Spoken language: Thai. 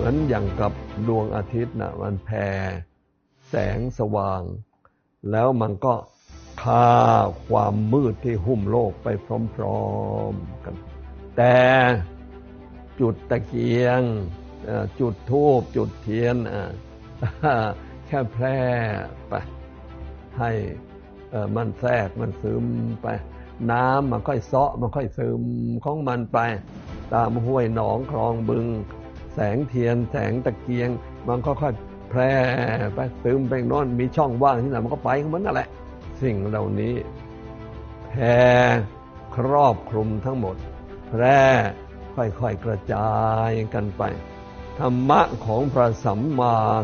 อนอย่างกับดวงอาทิตย์นะมันแผ่แสงสว่างแล้วมันก็ฆ่าความมืดที่หุ้มโลกไปพร้อมๆกันแต่จุดตะเกียงจุดธูปจุดเทียนแค่แพร่ไปให้มันแทรกมันซึมไปน้ำมันค่อยเซาะมันค่อยซึมของมันไปตามห้วยหนองคลองบึงแสงเทียนแสงตะเกียงมันก็ค่อยแพร่ไปซึมไปโน่นมีช่องว่างที่ไหนมันก็ไปของมันนั่นแหละสิ่งเหล่านี้แผ่ครอบคลุมทั้งหมดแพร่ค่อยๆกระจายกันไปธรรมะของพระสัมมา